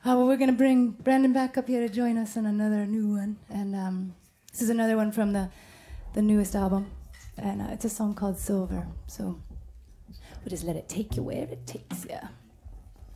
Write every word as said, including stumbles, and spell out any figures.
Uh, well, we're going to bring Brandon back up here to join us on another new one. And um, this is another one from the, the newest album. And uh, it's a song called Silver. So we'll just let it take you where it takes you.